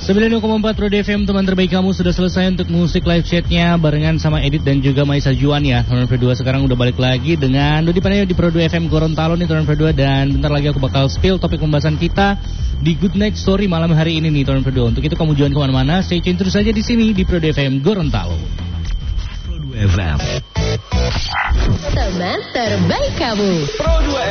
92,4 Pro FM, teman terbaik kamu sudah selesai untuk musik live chatnya barengan sama Edit dan juga Maisa Juan ya. Teman Pro 2 sekarang udah balik lagi dengan Dodi Paneo di Pro 2 FM Gorontalo nih teman Pro 2. Dan bentar lagi aku bakal spill topik pembahasan kita di Good Night Story malam hari ini nih teman Pro 2. Untuk itu kamu jangan kemana-mana, stay tune terus aja di sini di Pro 2 FM Gorontalo. Pro 2 FM, teman terbaik kamu. Pro 2